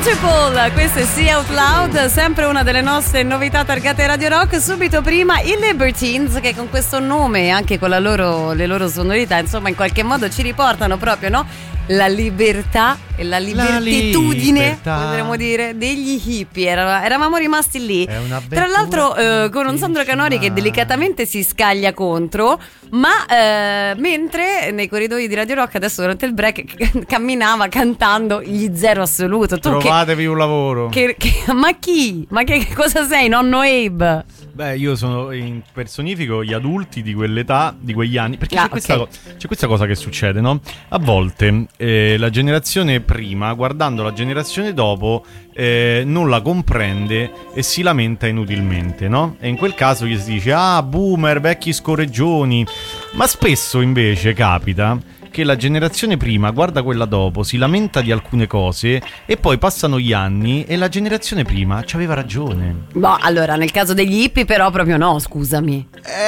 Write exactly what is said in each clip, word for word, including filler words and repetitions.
Interpol, questo è See Out Loud, sempre una delle nostre novità targate Radio Rock. Subito prima i Libertines, che con questo nome e anche con la loro, le loro sonorità, insomma, in qualche modo ci riportano proprio, no? La libertà e la libertitudine, potremmo dire, degli hippie. Era, eravamo rimasti lì. Tra l'altro eh, con un Sandro Canori che delicatamente si scaglia contro, ma eh, mentre nei corridoi di Radio Rock adesso durante il break camminava cantando gli Zero Assoluto. Tu trovatevi che, un lavoro. Che, che, ma chi? Ma che cosa sei, nonno Abe? Beh, io sono impersonifico gli adulti di quell'età, di quegli anni. Perché ah, c'è, questa okay. co- c'è questa cosa che succede, no? A volte eh, la generazione prima, guardando la generazione dopo, eh, non la comprende e si lamenta inutilmente, no? E in quel caso gli si dice: ah, boomer, vecchi scorreggioni. Ma spesso invece capita che la generazione prima guarda quella dopo, si lamenta di alcune cose e poi passano gli anni e la generazione prima c'aveva ragione. Boh, allora nel caso degli hippie però proprio no, scusami.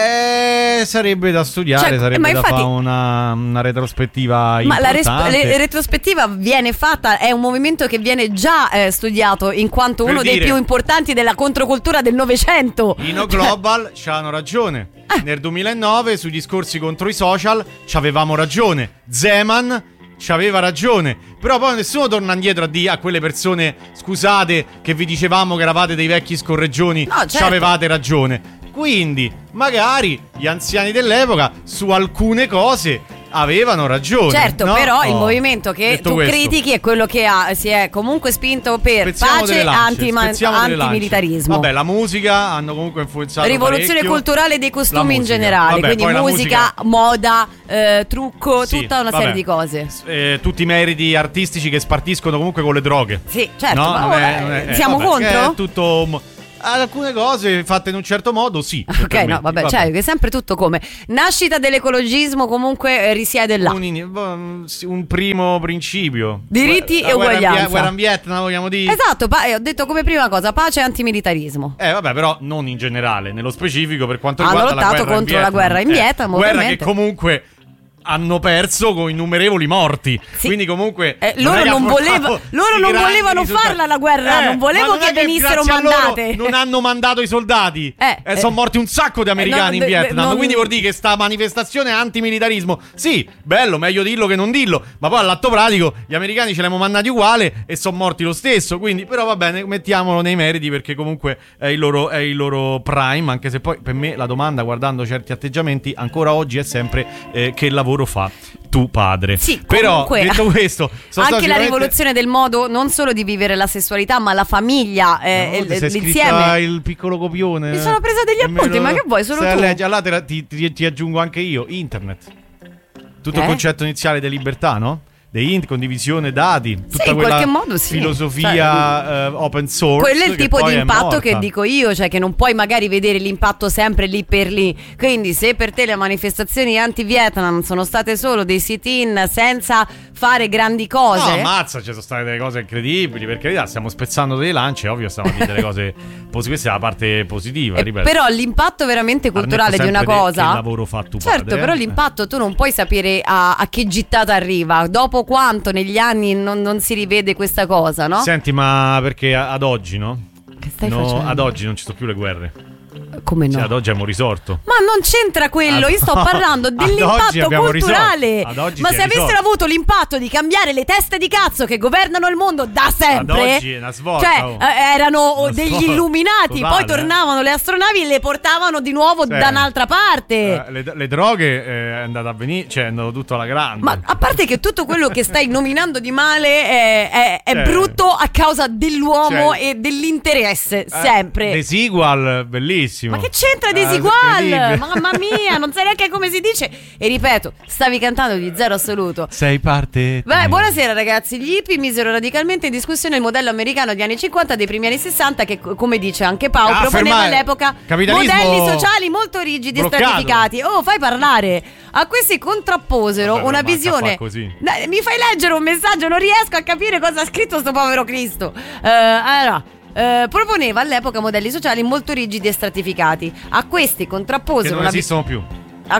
Eh, sarebbe da studiare, cioè, sarebbe infatti, da fare una, una retrospettiva ma importante. la res- le- retrospettiva viene fatta, è un movimento che viene già eh, studiato in quanto Per uno dire, dei più importanti della controcultura del Novecento. I No Global c'hanno ragione. Eh. Nel duemilanove sui discorsi contro i social c'avevamo ragione. Zeman c'aveva ragione. Però poi nessuno torna indietro a dire a quelle persone: scusate che vi dicevamo che eravate dei vecchi scorreggioni, no, certo. c'avevate ragione. Quindi magari gli anziani dell'epoca su alcune cose avevano ragione. Certo, no? però oh. il movimento che Detto tu questo, critichi è quello che ha, si è comunque spinto per spezziamo pace delle e lance, antima- spezziamo delle lance. antimilitarismo. Vabbè, la musica hanno comunque influenzato rivoluzione parecchio. culturale dei costumi in musica. generale. Vabbè, quindi poi la musica, musica... moda, eh, trucco, Sì, tutta una vabbè. serie di cose. Eh, tutti i meriti artistici che spartiscono comunque con le droghe. Sì, certo. No, ma non ora, è- non è- eh, siamo vabbè, contro? È tutto. Alcune cose fatte in un certo modo, sì. se Ok, permetti. no, vabbè, cioè, che è sempre tutto come nascita dell'ecologismo comunque eh, risiede là. Un, in- un primo principio. Diritti La e guerra in uguaglianza. Vie- Guerra in Vietnam, vogliamo dire? Esatto, pa- ho detto come prima cosa pace e antimilitarismo. Eh vabbè, però non in generale, nello specifico per quanto Hanno riguarda la lottato guerra in contro la Vietnam. guerra in Eh, Vietnam, guerra ovviamente. che comunque hanno perso con innumerevoli morti. Sì. Quindi comunque Eh, non loro è che non, ha voleva- portato loro sti non grandi volevano risultati. farla la guerra, Eh, non volevo ma non che è venissero grazie a loro mandate. non hanno mandato i soldati. Eh, Eh, eh. sono morti un sacco di americani Eh, no, in de- Vietnam. non- Quindi vuol dire che sta manifestazione è antimilitarismo. Sì, bello, meglio dirlo che non dirlo. Ma poi all'atto pratico gli americani ce l'hanno mandati uguale e sono morti lo stesso. Quindi, però va bene, mettiamolo nei meriti perché comunque è il loro, è il loro prime. Anche se poi per me la domanda, guardando certi atteggiamenti, ancora oggi è sempre eh, che lavoro fa tu padre. Sì, però comunque, detto questo, sono anche stato la sicuramente- rivoluzione del modo non solo di vivere la sessualità, ma la famiglia, eh, No, l- ti sei scritta l'insieme. il piccolo copione. Mi sono presa degli E me appunti, lo- ma che vuoi, sono stai a tu? leggere. Allora te la- ti, ti- ti aggiungo anche io internet. Tutto Eh? il concetto iniziale di libertà, no? Dei int, condivisione dati, tutta Sì, in quella qualche modo sì. filosofia eh, open source. Quello è il che tipo poi di è impatto morta. che dico io, cioè che non puoi magari vedere l'impatto sempre lì per lì. Quindi se per te le manifestazioni anti-Vietnam sono state solo dei sit-in senza fare grandi cose, No, ammazza, ci sono state delle cose incredibili. Per carità, stiamo spezzando delle lance. È ovvio, stiamo a dire delle cose positive. Questa è la parte positiva. Eh, ripeto. però l'impatto veramente culturale Arnetto di una sempre de- cosa, che lavoro fa tuo certo, padre, però eh? l'impatto tu non puoi sapere a, a che gittata arriva, dopo quanto negli anni non, non si rivede questa cosa, no? Senti, ma perché a- ad oggi, no? Che stai No, facendo? ad oggi non ci sono più le guerre. Come no? Cioè, ad oggi abbiamo risorto. Ma non c'entra quello, Ad- io sto parlando ad dell'impatto oggi abbiamo culturale. risolto. Ad oggi Ma si se è avessero risolto. avuto l'impatto di cambiare le teste di cazzo che governano il mondo da sempre, Ad oggi è una svolta, cioè oh. eh, erano Una degli svolta illuminati, totale, poi tornavano le astronavi e le portavano di nuovo Sì. da un'altra parte. Eh, le, le droghe eh, è andata a venire, cioè è andato tutto alla grande. Ma a parte che tutto quello che stai nominando di male è, è- è Cioè. brutto a causa dell'uomo Cioè. e dell'interesse, Eh, sempre. Desigual, bellissimo. Ma che c'entra Eh, Desigual? incredibile. Mamma mia, non sai neanche come si dice. E ripeto, stavi cantando di Zero Assoluto. Sei parte. Beh, buonasera ragazzi, gli hippie misero radicalmente in discussione il modello americano degli anni cinquanta e dei primi anni sessanta che, co- come dice anche Pau, Ah, proponeva fermare. all'epoca Capitalismo modelli sociali molto rigidi bloccato. e stratificati. Oh, fai parlare. A questi contrapposero Vabbè, una non manca visione. fa così. Dai, mi fai leggere un messaggio, non riesco a capire cosa ha scritto sto povero Cristo. Eh, allora eh, proponeva all'epoca modelli sociali molto rigidi e stratificati. A questi Che contrapposero non una vi- esistono più. a-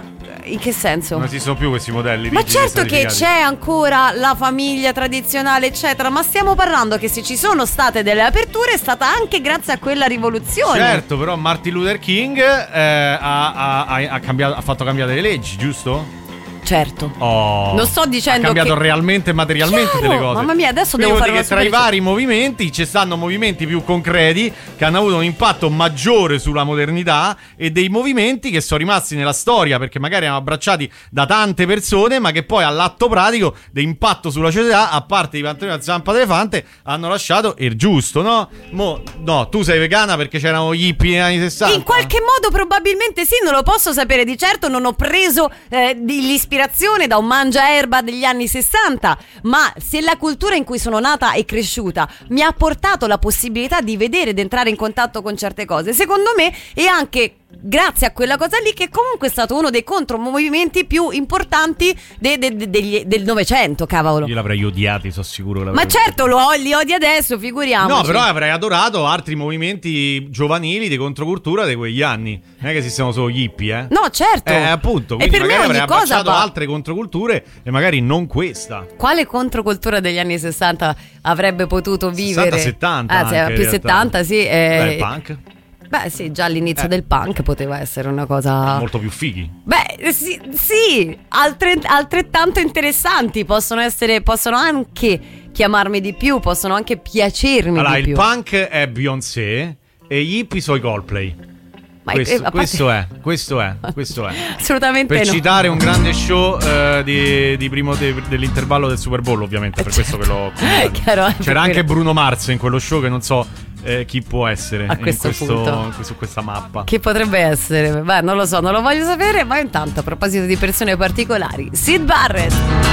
In che senso? Non esistono più questi modelli. Ma certo che c'è ancora la famiglia tradizionale, eccetera. Ma stiamo parlando che se ci sono state delle aperture è stata anche grazie a quella rivoluzione. Certo, però Martin Luther King eh, ha, ha, ha, cambiato, ha fatto cambiare le leggi, giusto? Certo. Oh, non sto dicendo ha cambiato che... realmente e materialmente Chiaro, delle cose. Mamma mia, adesso Quindi devo fare una che tra i vari movimenti ci stanno movimenti più concreti che hanno avuto un impatto maggiore sulla modernità e dei movimenti che sono rimasti nella storia perché magari erano abbracciati da tante persone ma che poi all'atto pratico di impatto sulla società, a parte i pantaloni a zampa d'elefante, hanno lasciato il giusto, no? Mo, no, tu sei vegana perché c'erano gli hippie negli anni sessanta. In qualche modo probabilmente sì, non lo posso sapere di certo, non ho preso eh, l'ispirazione da un mangiaerba degli anni sessanta, ma se la cultura in cui sono nata e cresciuta mi ha portato la possibilità di vedere ed entrare in contatto con certe cose, secondo me è anche grazie a quella cosa lì che comunque è stato uno dei contromovimenti più importanti de- de- de- degli, del Novecento, cavolo. Io l'avrei odiati, sono sicuro che ma certo lo, li odi adesso, figuriamoci. No, però avrei adorato altri movimenti giovanili di controcultura di quegli anni. Non è che esistono solo gli hippie, eh? No, certo. Eh, appunto, quindi magari avrei abbracciato va... altre controculture e magari non questa. Quale controcultura degli anni sessanta avrebbe potuto vivere? sessanta settanta Ah, sì, più settanta, sì. Eh... Beh, il punk. Beh sì, già all'inizio eh. del punk poteva essere una cosa molto più fighi. Beh sì, sì altre, altrettanto interessanti. Possono essere, possono anche chiamarmi di più, possono anche piacermi allora, di più. Allora, il punk è Beyoncé e gli hippie sono i Coldplay. Ma questo, eh, parte... questo è, questo è, questo è. Assolutamente per no. citare un grande show uh, di, di primo de, dell'intervallo del Super Bowl, ovviamente, per certo. questo che l'ho Chiaro, c'era anche Bruno Mars in quello show che non so eh, chi può essere a questo in questo, punto su questa mappa. Chi potrebbe essere? Beh, non lo so, non lo voglio sapere, ma intanto a proposito di persone particolari, Syd Barrett.